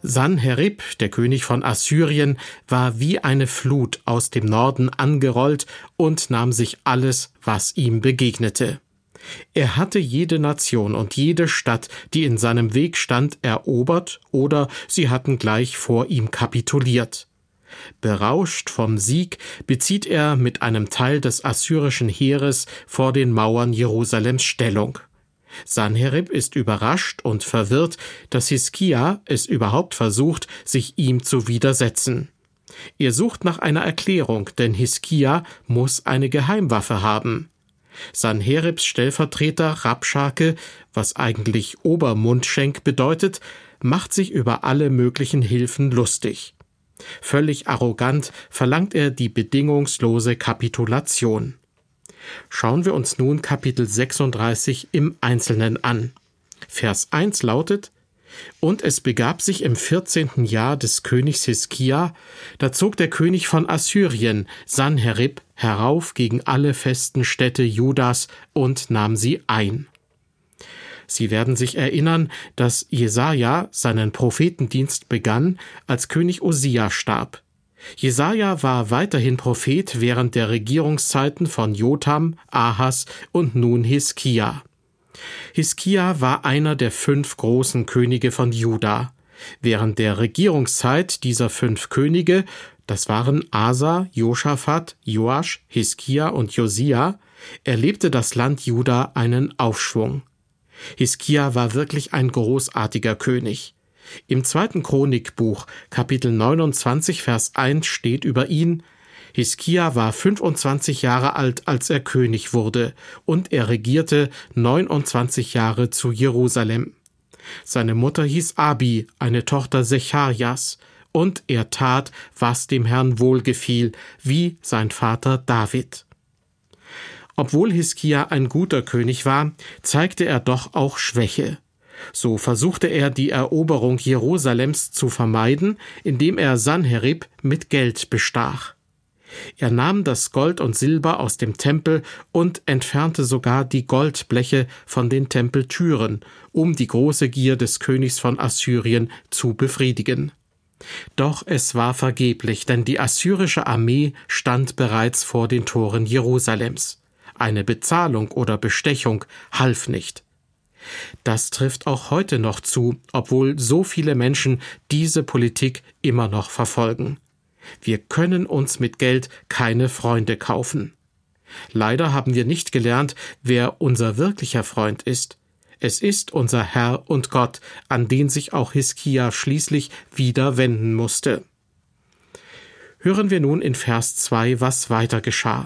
Sanherib, der König von Assyrien, war wie eine Flut aus dem Norden angerollt und nahm sich alles, was ihm begegnete. Er hatte jede Nation und jede Stadt, die in seinem Weg stand, erobert, oder sie hatten gleich vor ihm kapituliert. Berauscht vom Sieg bezieht er mit einem Teil des assyrischen Heeres vor den Mauern Jerusalems Stellung. Sanherib ist überrascht und verwirrt, dass Hiskia es überhaupt versucht, sich ihm zu widersetzen. Er sucht nach einer Erklärung, denn Hiskia muss eine Geheimwaffe haben. Sanheribs Stellvertreter Rabschake, was eigentlich Obermundschenk bedeutet, macht sich über alle möglichen Hilfen lustig. Völlig arrogant verlangt er die bedingungslose Kapitulation. Schauen wir uns nun Kapitel 36 im Einzelnen an. Vers 1 lautet: Und es begab sich im 14. Jahr des Königs Hiskia, da zog der König von Assyrien, Sanherib, herauf gegen alle festen Städte Judas und nahm sie ein. Sie werden sich erinnern, dass Jesaja seinen Prophetendienst begann, als König Usia starb. Jesaja war weiterhin Prophet während der Regierungszeiten von Jotham, Ahas und nun Hiskia. Hiskia war einer der 5 großen Könige von Juda. Während der Regierungszeit dieser 5 Könige, das waren Asa, Josaphat, Joasch, Hiskia und Josia, erlebte das Land Juda einen Aufschwung. Hiskia war wirklich ein großartiger König. Im 2. Chronikbuch, Kapitel 29, Vers 1 steht über ihn: Hiskia war 25 Jahre alt, als er König wurde, und er regierte 29 Jahre zu Jerusalem. Seine Mutter hieß Abi, eine Tochter Secharjas, und er tat, was dem Herrn wohlgefiel, wie sein Vater David. Obwohl Hiskia ein guter König war, zeigte er doch auch Schwäche. So versuchte er, die Eroberung Jerusalems zu vermeiden, indem er Sanherib mit Geld bestach. Er nahm das Gold und Silber aus dem Tempel und entfernte sogar die Goldbleche von den Tempeltüren, um die große Gier des Königs von Assyrien zu befriedigen. Doch es war vergeblich, denn die assyrische Armee stand bereits vor den Toren Jerusalems. Eine Bezahlung oder Bestechung half nicht. Das trifft auch heute noch zu, obwohl so viele Menschen diese Politik immer noch verfolgen. Wir können uns mit Geld keine Freunde kaufen. Leider haben wir nicht gelernt, wer unser wirklicher Freund ist. Es ist unser Herr und Gott, an den sich auch Hiskia schließlich wieder wenden musste. Hören wir nun in Vers 2, was weiter geschah.